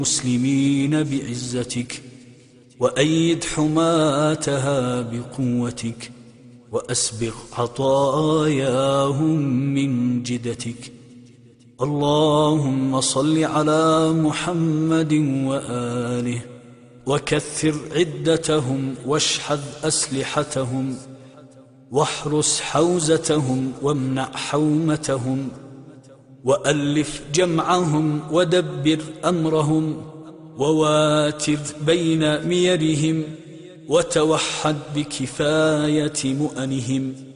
المسلمين بعزتك، وأيد حماتها بقوتك، وأسبغ عطاياهم من جدتك. اللهم صل على محمد وآله، وكثر عدتهم، واشحذ أسلحتهم، واحرس حوزتهم، وامنع حومتهم، وألف جمعهم، ودبر أمرهم، وواتر بين ميرهم، وتوحد بكفاية مؤنهم.